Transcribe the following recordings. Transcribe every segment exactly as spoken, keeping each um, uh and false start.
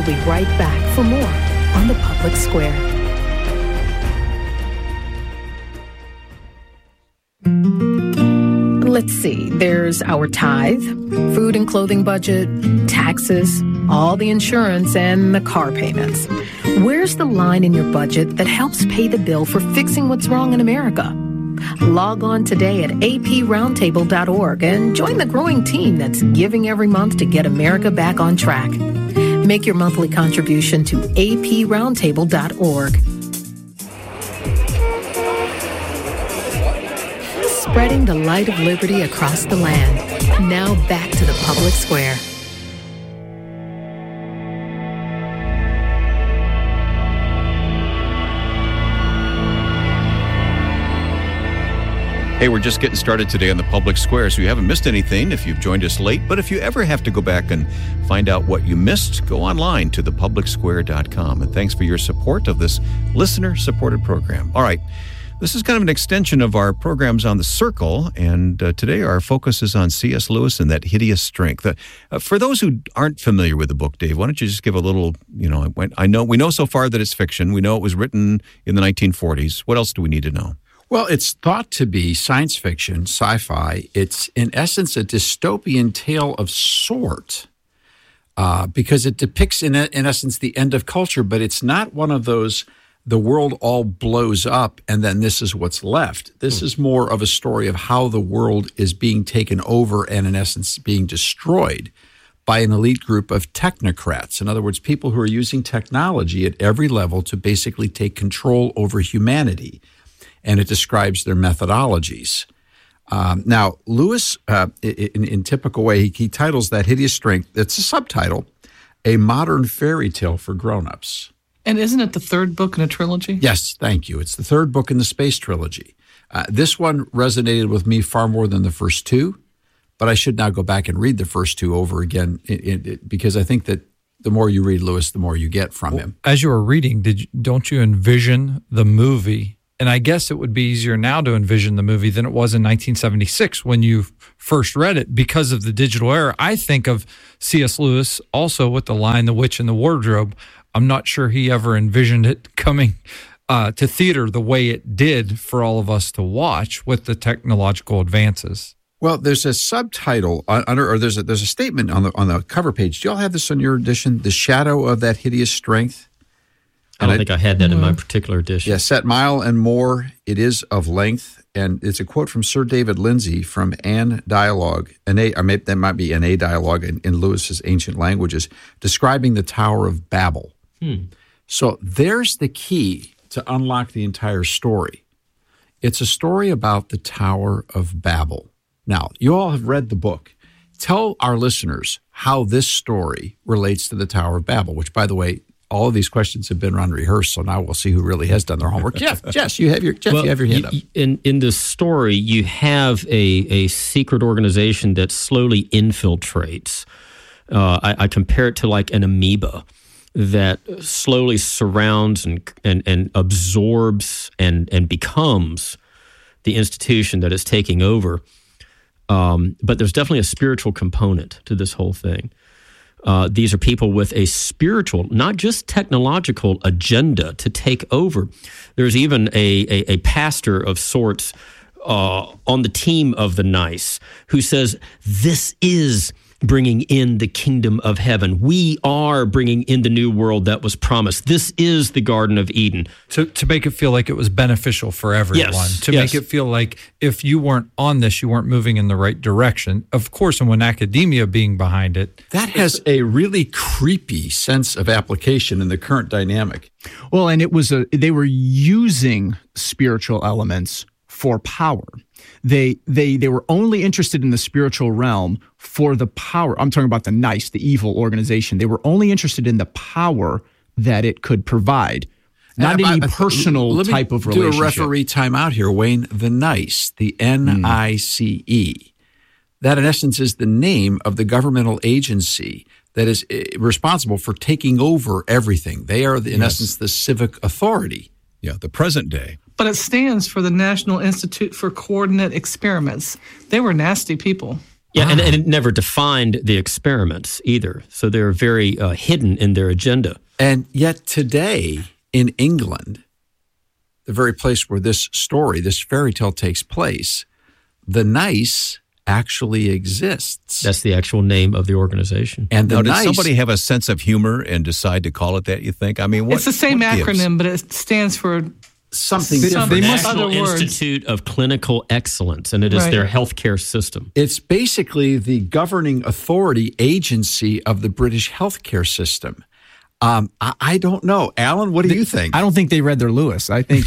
We'll be right back for more on The Public Square. Let's see, there's our tithe, food and clothing budget, taxes, all the insurance, and the car payments. Where's the line in your budget that helps pay the bill for fixing what's wrong in America? Log on today at a p roundtable dot org and join the growing team that's giving every month to get America back on track. Make your monthly contribution to a p roundtable dot org. Spreading the light of liberty across the land. Now back to the Public Square. Hey, we're just getting started today on the Public Square, so you haven't missed anything if you've joined us late. But if you ever have to go back and find out what you missed, go online to the public square dot com. And thanks for your support of this listener-supported program. All right, this is kind of an extension of our programs on The Circle, and uh, today our focus is on C S. Lewis and That Hideous Strength. Uh, uh, for those who aren't familiar with the book, Dave, why don't you just give a little, you know, I know we know so far that it's fiction. We know it was written in the nineteen forties. What else do we need to know? Well, it's thought to be science fiction, sci-fi. It's, in essence, a dystopian tale of sort uh, because it depicts, in, in essence, the end of culture, but it's not one of those, the world all blows up and then this is what's left. This mm. is more of a story of how the world is being taken over and, in essence, being destroyed by an elite group of technocrats. In other words, people who are using technology at every level to basically take control over humanity. And it describes their methodologies. Um, now, Lewis, uh, in, in typical way, he, he titles That Hideous Strength, it's a subtitle, A Modern Fairy Tale for Grown-Ups. And isn't it the third book in a trilogy? Yes, thank you. It's the third book in the space trilogy. Uh, this one resonated with me far more than the first two, but I should now go back and read the first two over again it, it, it, because I think that the more you read Lewis, the more you get from well, him. As you were reading, did you, don't you envision the movie? And I guess it would be easier now to envision the movie than it was in nineteen seventy-six when you first read it because of the digital era. I think of C S. Lewis also with The Lion, the Witch, and the Wardrobe. I'm not sure he ever envisioned it coming uh, to theater the way it did for all of us to watch with the technological advances. Well, there's a subtitle under, or there's a there's a statement on the on the cover page. Do y'all have this on your edition? The Shadow of That Hideous Strength. I don't think I had that in my particular edition. Yes, yeah, set mile and more, it is of length. And it's a quote from Sir David Lindsay from An Dialogue, an a, or maybe that might be an A Dialogue in, in Lewis's Ancient Languages, describing the Tower of Babel. Hmm. So there's the key to unlock the entire story. It's a story about the Tower of Babel. Now, you all have read the book. Tell our listeners how this story relates to the Tower of Babel, which, by the way, all of these questions have been run rehearsed, so now we'll see who really has done their homework. Jeff, Jess, you have your Jeff, well, you have your hand you, up. In in this story, you have a a secret organization that slowly infiltrates. Uh, I, I compare it to like an amoeba that slowly surrounds and and, and absorbs and and becomes the institution that is taking over. Um, but there's definitely a spiritual component to this whole thing. Uh, these are people with a spiritual, not just technological agenda to take over. There's even a, a, a pastor of sorts uh, on the team of the NICE who says, this is bringing in the kingdom of heaven. We are bringing in the new world that was promised. This is the Garden of Eden. To to make it feel like it was beneficial for everyone. Yes, to yes. make it feel like if you weren't on this, you weren't moving in the right direction. Of course, and when academia being behind it. That has a really creepy sense of application in the current dynamic. Well, and it was a they were using spiritual elements for power. They they they were only interested in the spiritual realm for the power. I'm talking about the NICE, the evil organization. They were only interested in the power that it could provide, not uh, any uh, personal let me type of do relationship. a referee timeout here, Wayne. The NICE, the N I C E. Mm. That, in essence, is the name of the governmental agency that is responsible for taking over everything. They are, in yes. essence, the civic authority. Yeah, the present day. But it stands for the National Institute for Coordinate Experiments. They were nasty people. Yeah, and, and it never defined the experiments either. So they're very uh, hidden in their agenda. And yet today in England, the very place where this story, this fairy tale takes place, the NICE actually exists. That's the actual name of the organization. And the now, did NICE, somebody have a sense of humor and decide to call it that, you think? I mean, what, it's the same what gives? acronym, but it stands for something They- different. they The must- National other words. Institute of Clinical Excellence, and it is Right. their healthcare system. It's basically the governing authority agency of the British healthcare system. Um, I, I don't know. Alan, what do you think? I don't think they read their Lewis. I think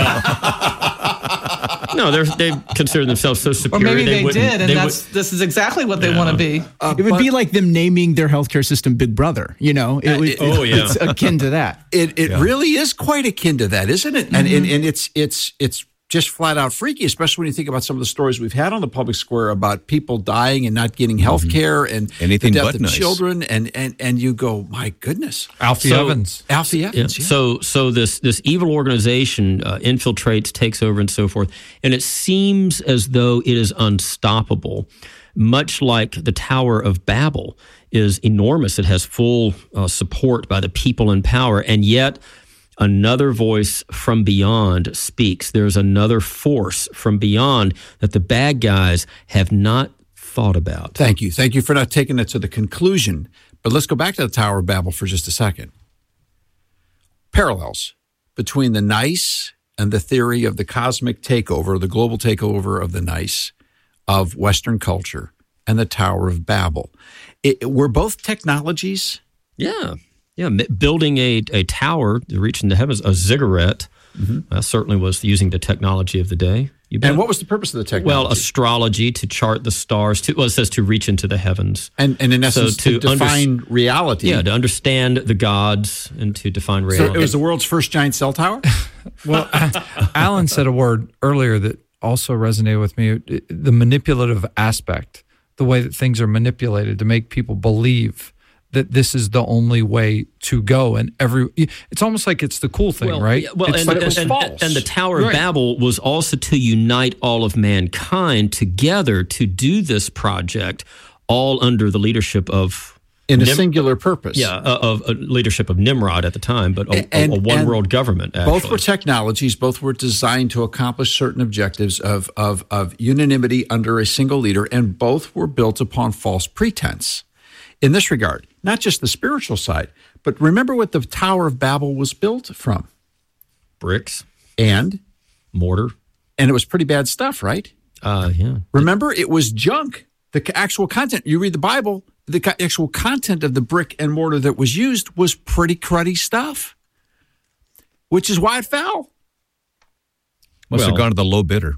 No, they're, they consider themselves so or superior. maybe they, wouldn't- did, and they that's this is exactly what they want to be. Uh, it would but be like them naming their healthcare system Big Brother. You know, it, would- it- oh, yeah. it's akin to that. It it really is quite akin to that, isn't it? And, and and it's it's it's just flat out freaky, especially when you think about some of the stories we've had on the public square about people dying and not getting health care and Anything the death but of nice. children, and and and you go, my goodness, Alfie So- Evans. Alfie Yeah. Evans. Yeah. So, so this this evil organization uh, infiltrates, takes over, and so forth, and it seems as though it is unstoppable. Much like the Tower of Babel is enormous, it has full uh, support by the people in power, and yet another voice from beyond speaks. There's another force from beyond that the bad guys have not thought about. Thank you, thank you for not taking it to the conclusion. But let's go back to the Tower of Babel for just a second. Parallels between the NICE and the theory of the cosmic takeover, the global takeover of the NICE, of Western culture, and the Tower of Babel. It, it- were both technologies? Yeah. Yeah. m- Building a, a tower to reach into heavens, a ziggurat, uh, certainly was using the technology of the day. You bet. And what was the purpose of the technology? Well, astrology to chart the stars. To, well, it says to reach into the heavens. and, and in essence, so to, to under- define reality. Yeah, to understand the gods and to define So reality. it was the world's first giant cell tower? Well, Alan said a word earlier that also resonated with me, it- the manipulative aspect, the way that things are manipulated to make people believe that this is the only way to go. And every it's almost like it's the cool thing, Well, right? yeah, well, It's and, like- it was and, false. and the Tower of Right. Babel was also to unite all of mankind together to do this project, all under the leadership of In a Nim- singular purpose. yeah, uh, of uh, leadership of Nimrod at the time, but a, And- a, a one and world government. Actually. Both were technologies. Both were designed to accomplish certain objectives of, of, of unanimity under a single leader, and both were built upon false pretense. In this regard, not just the spiritual side, but remember what the Tower of Babel was built from. bricks, And, mortar. and it was pretty bad stuff, right? Uh, yeah. Remember, it was junk. The c- actual content, you read the Bible, the co- actual content of the brick and mortar that was used was pretty cruddy stuff, which is why it fell. Must Well- have gone to the low bidder.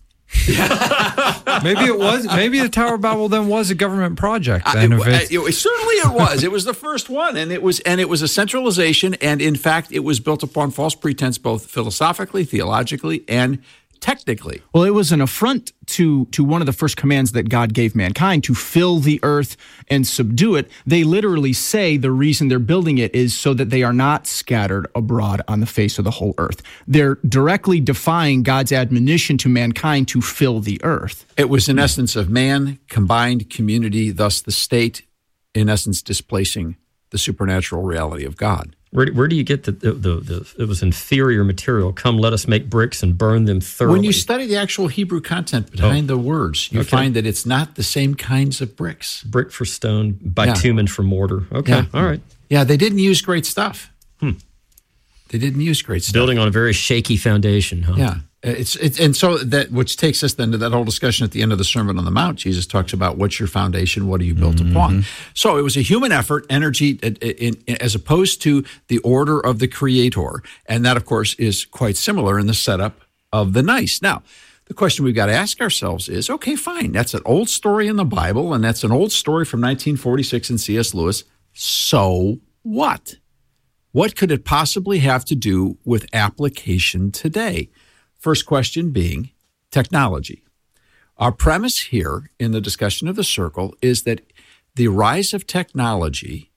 maybe it was. Maybe the Tower of Babel then was a government project. Then, It- if it's- it- it- certainly it was. It was the first one, and it was and it was a centralization, and in fact, it was built upon false pretense, both philosophically, theologically, and technically. Well, it was an affront to to one of the first commands that God gave mankind to fill the earth and subdue it. They literally say the reason they're building it is so that they are not scattered abroad on the face of the whole earth. They're directly defying God's admonition to mankind to fill the earth. It was in essence of man, combined community, thus the state, in essence, displacing the supernatural reality of God. Where, where do you get the, the, the, the, it was inferior material? Come, let us make bricks and burn them thoroughly. When you study the actual Hebrew content behind the words, you Okay. find that it's not the same kinds of bricks. Brick for stone, bitumen for mortar. Okay, Yeah. all right. Yeah, they didn't use great stuff. They didn't use great stuff. Building on a very shaky foundation, huh? Yeah. It's, it's and so that which takes us then to that whole discussion at the end of the Sermon on the Mount. Jesus talks about what's your foundation, what are you built upon. So it was a human effort, energy, in, in, as opposed to the order of the Creator, and that of course is quite similar in the setup of the NICE. Now, the question we've got to ask ourselves is: okay, fine, that's an old story in the Bible, and that's an old story from nineteen forty-six in C S Lewis. So what? What could it possibly have to do with application today? First question being technology. Our premise here in the discussion of the circle is that the rise of technology,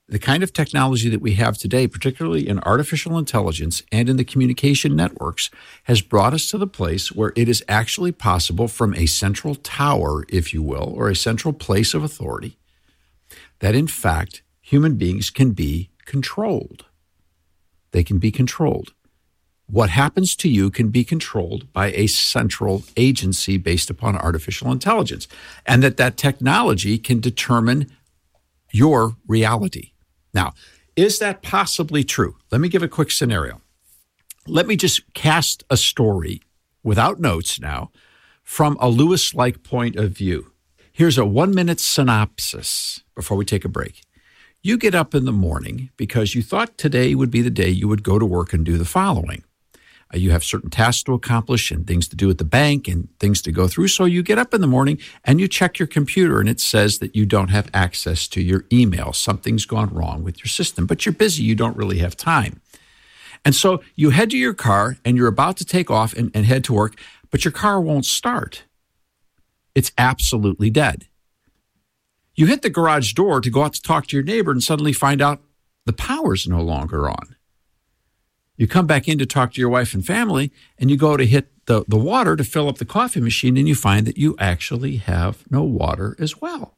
The kind of technology that we have today, particularly in artificial intelligence and in the communication networks, has brought us to the place where it is actually possible from a central tower, if you will, or a central place of authority, that in fact human beings can be controlled. They can be controlled. What happens to you can be controlled by a central agency based upon artificial intelligence, and that that technology can determine your reality. Now, is that possibly true? Let me give a quick scenario. Let me just cast a story without notes now from a Lewis-like point of view. Here's a one-minute synopsis before we take a break. You get up in the morning because you thought today would be the day you would go to work and do the following. Uh, you have certain tasks to accomplish and things to do at the bank and things to go through. So you get up in the morning and you check your computer and it says that you don't have access to your email. Something's gone wrong with your system, but you're busy. You don't really have time. And so you head to your car and you're about to take off and, and head to work, but your car won't start. It's absolutely dead. You hit the garage door to go out to talk to your neighbor and suddenly find out the power's no longer on. You come back in to talk to your wife and family, and you go to hit the, the water to fill up the coffee machine, and you find that you actually have no water as well.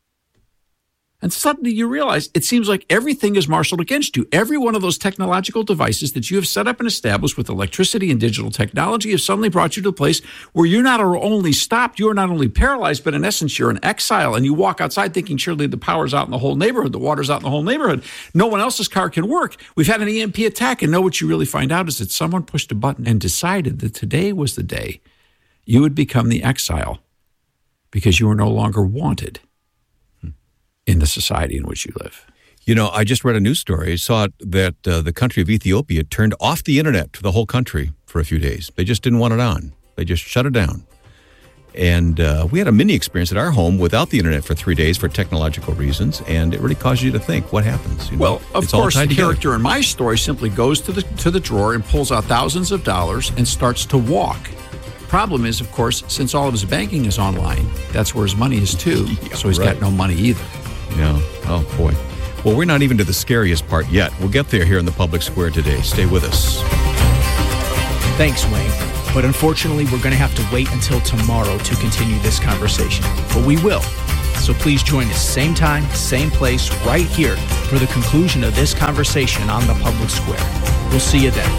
And suddenly you realize it seems like everything is marshaled against you. Every one of those technological devices that you have set up and established with electricity and digital technology has suddenly brought you to a place where you're not only stopped, you are not only paralyzed, but in essence, you're in exile. And you walk outside thinking, surely the power's out in the whole neighborhood. The water's out in the whole neighborhood. No one else's car can work. We've had an E M P attack. And know what you really find out is that someone pushed a button and decided that today was the day you would become the exile because you were no longer wanted in the society in which you live. You know, I just read a news story. I saw that uh, the country of Ethiopia turned off the internet to the whole country for a few days. They just didn't want it on. They just shut it down. And uh, we had a mini experience at our home without the internet for three days for technological reasons, and it really caused you to think, what happens? You know, well, of it's all course, the tied together. character in my story simply goes to the to the drawer and pulls out thousands of dollars and starts to walk. Problem is, of course, since all of his banking is online, that's where his money is too, yeah, so he's right. got no money either. Yeah. Oh, boy. Well, we're not even to the scariest part yet. We'll get there here in the Public Square today. Stay with us. Thanks, Wayne. But unfortunately, we're going to have to wait until tomorrow to continue this conversation. But we will. So please join us same time, same place, right here for the conclusion of this conversation on the Public Square. We'll see you then.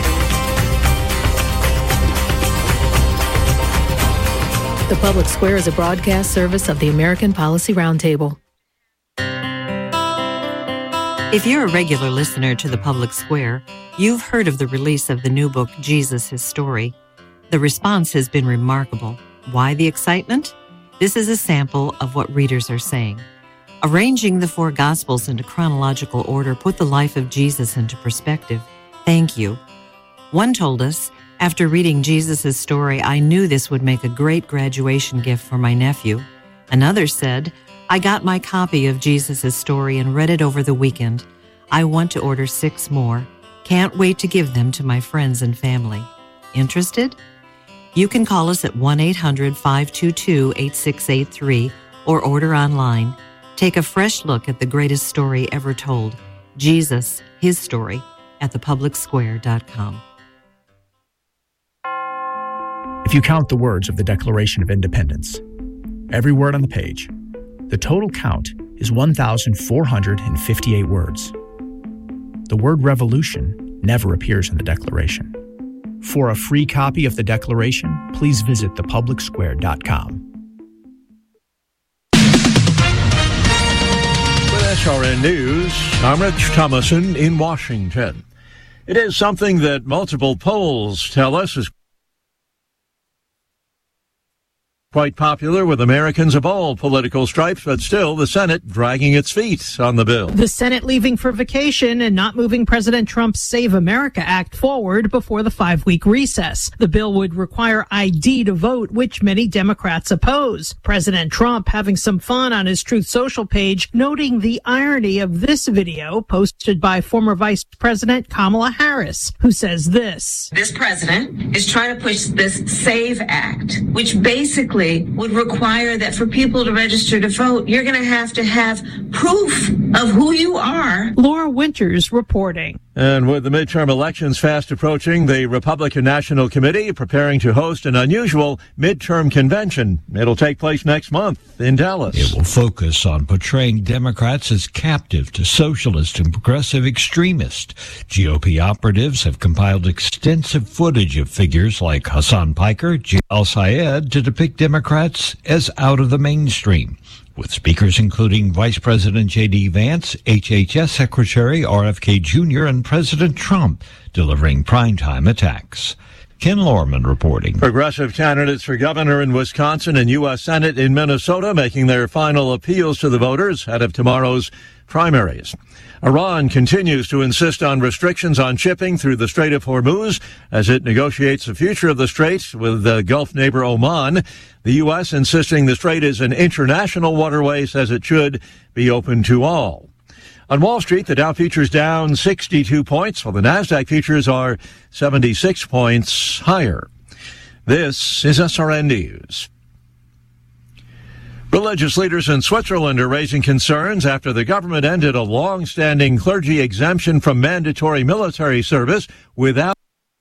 The Public Square is a broadcast service of the American Policy Roundtable. If you're a regular listener to the Public Square, you've heard of the release of the new book, Jesus, His Story. The response has been remarkable. Why the excitement? This is a sample of what readers are saying. Arranging the four Gospels into chronological order put the life of Jesus into perspective. Thank you. One told us, after reading Jesus' story, I knew this would make a great graduation gift for my nephew. Another said, I got my copy of Jesus' story and read it over the weekend. I want to order six more. Can't wait to give them to my friends and family. Interested? You can call us at one eight hundred five two two eight six eight three or order online. Take a fresh look at the greatest story ever told, Jesus, His Story, at the public square dot com. If you count the words of the Declaration of Independence, every word on the page, the total count is one thousand four hundred fifty-eight words. The word revolution never appears in the Declaration. For a free copy of the Declaration, please visit the public square dot com. With S R N News, I'm Rich Thomason in Washington. It is something that multiple polls tell us is quite popular with Americans of all political stripes, but still the Senate dragging its feet on the bill. The Senate leaving for vacation and not moving President Trump's Save America Act forward before the five-week recess. The bill would require I D to vote, which many Democrats oppose. President Trump having some fun on his Truth Social page, noting the irony of this video posted by former Vice President Kamala Harris, who says this. This president is trying to push this SAVE Act, which basically typically would require that for people to register to vote, you're going to have to have proof of who you are. Laura Winters reporting. And with the midterm elections fast approaching, the Republican National Committee preparing to host an unusual midterm convention. It'll take place next month in Dallas. It will focus on portraying Democrats as captive to socialist and progressive extremists. G O P operatives have compiled extensive footage of figures like Hassan Piker, J. El-Sayed to depict Democrats as out of the mainstream, with speakers including Vice President J D. Vance, H H S Secretary R F K Junior, and President Trump delivering primetime attacks. Ken Lorman reporting. Progressive candidates for governor in Wisconsin and U S Senate in Minnesota making their final appeals to the voters ahead of tomorrow's primaries. Iran continues to insist on restrictions on shipping through the Strait of Hormuz as it negotiates the future of the strait with the Gulf neighbor Oman. The U S insisting the strait is an international waterway, says it should be open to all. On Wall Street, the Dow futures down sixty-two points, while the Nasdaq futures are seventy-six points higher. This is S R N News. Religious leaders in Switzerland are raising concerns after the government ended a long-standing clergy exemption from mandatory military service without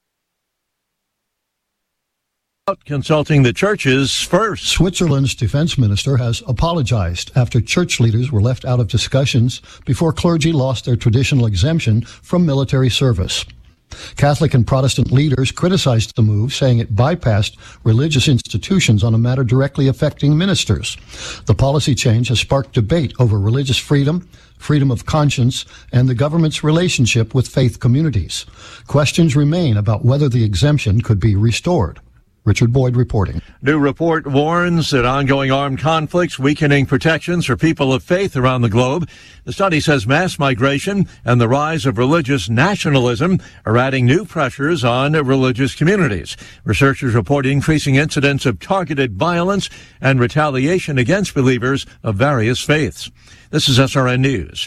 consulting the churches first. Switzerland's defense minister has apologized after church leaders were left out of discussions before clergy lost their traditional exemption from military service. Catholic and Protestant leaders criticized the move, saying it bypassed religious institutions on a matter directly affecting ministers. The policy change has sparked debate over religious freedom, freedom of conscience, and the government's relationship with faith communities. Questions remain about whether the exemption could be restored. Richard Boyd reporting. New report warns that ongoing armed conflicts weakening protections for people of faith around the globe. The study says mass migration and the rise of religious nationalism are adding new pressures on religious communities. Researchers report increasing incidents of targeted violence and retaliation against believers of various faiths. This is S R N News.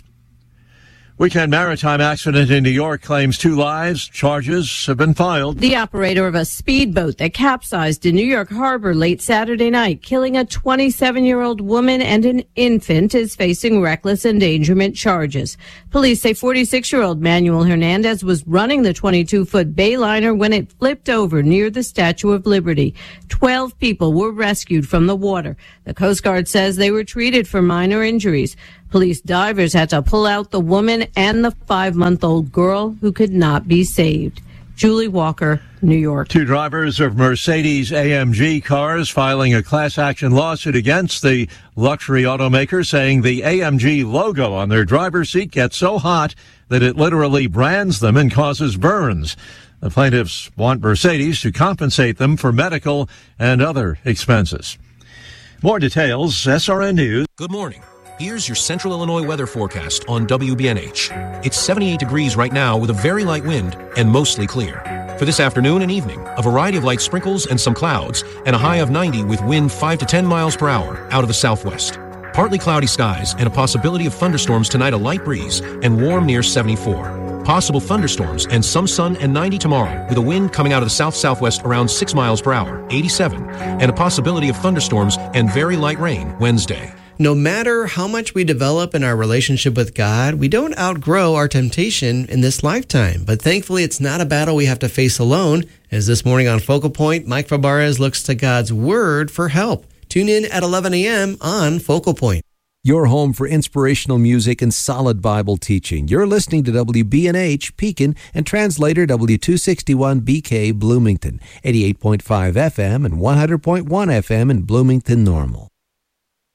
Weekend maritime accident in New York claims two lives. Charges have been filed. The operator of a speedboat that capsized in New York Harbor late Saturday night, killing a twenty-seven-year-old woman and an infant, is facing reckless endangerment charges. Police say forty-six-year-old Manuel Hernandez was running the twenty-two-foot Bayliner when it flipped over near the Statue of Liberty. Twelve people were rescued from the water. The Coast Guard says they were treated for minor injuries. Police divers had to pull out the woman and the five-month-old girl who could not be saved. Julie Walker, New York. Two drivers of Mercedes A M G cars filing a class action lawsuit against the luxury automaker, saying the A M G logo on their driver's seat gets so hot that it literally brands them and causes burns. The plaintiffs want Mercedes to compensate them for medical and other expenses. More details, S R N News. Good morning. Here's your Central Illinois weather forecast on W B N H. It's seventy-eight degrees right now with a very light wind and mostly clear. For this afternoon and evening, a variety of light sprinkles and some clouds, and a high of ninety with wind five to ten miles per hour out of the southwest. Partly cloudy skies and a possibility of thunderstorms tonight, a light breeze, and warm near seventy-four. Possible thunderstorms and some sun and ninety tomorrow with a wind coming out of the south-southwest around six miles per hour, eighty-seven, and a possibility of thunderstorms and very light rain Wednesday. No matter how much we develop in our relationship with God, we don't outgrow our temptation in this lifetime. But thankfully, it's not a battle we have to face alone. As this morning on Focal Point, Mike Fabarez looks to God's Word for help. Tune in at eleven a.m. on Focal Point. Your home for inspirational music and solid Bible teaching. You're listening to W B N H, Pekin, and translator W two sixty-one B K, Bloomington, eighty-eight point five F M and one hundred point one F M in Bloomington Normal.